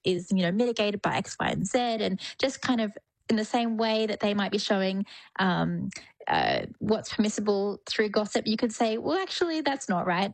is, mitigated by X, Y, and Z, and just kind of in the same way that they might be showing what's permissible through gossip, you could say, well, actually, that's not right.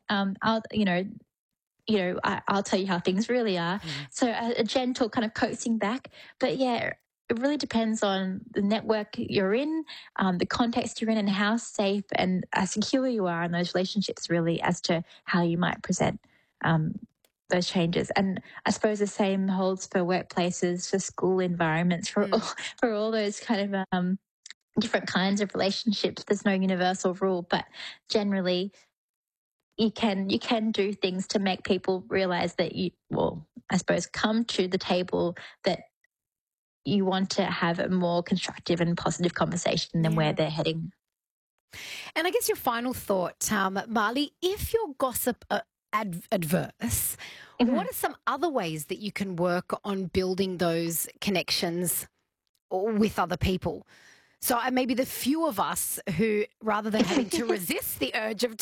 I'll tell you how things really are. Mm. So a gentle kind of coaxing back. But yeah, it really depends on the network you're in, the context you're in, and how safe and secure you are in those relationships, really, as to how you might present those changes. And I suppose the same holds for workplaces, for school environments, for all those kind of different kinds of relationships. There's no universal rule, but generally you can do things to make people realize that I suppose, come to the table that you want to have a more constructive and positive conversation than where Yeah. they're heading. And I guess your final thought, Marley, if your gossip adverse, Mhm. what are some other ways that you can work on building those connections with other people? So maybe the few of us who, rather than having to resist the urge of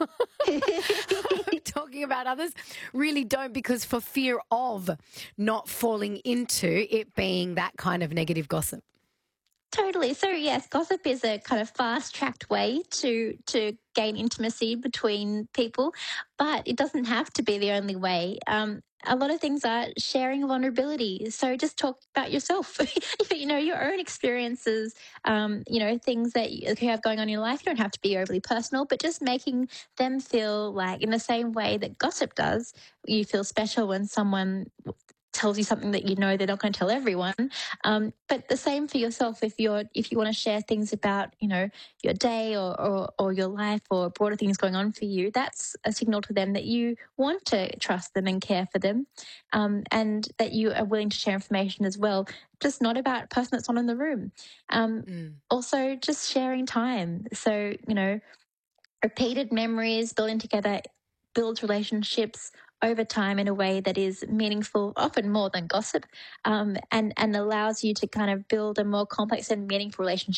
talking about others, really don't, because for fear of not falling into it being that kind of negative gossip. Totally. So yes, gossip is a kind of fast-tracked way to gain intimacy between people, but it doesn't have to be the only way. A lot of things are sharing vulnerability. So just talk about yourself, your own experiences, things that you have going on in your life. You don't have to be overly personal, but just making them feel like, in the same way that gossip does, you feel special when someone tells you something that they're not going to tell everyone. But the same for yourself. If you want to share things about your day or your life or broader things going on for you, that's a signal to them that you want to trust them and care for them, and that you are willing to share information as well. Just not about a person that's not in the room. Also, just sharing time. So repeated memories building together builds relationships over time in a way that is meaningful, often more than gossip, and allows you to kind of build a more complex and meaningful relationship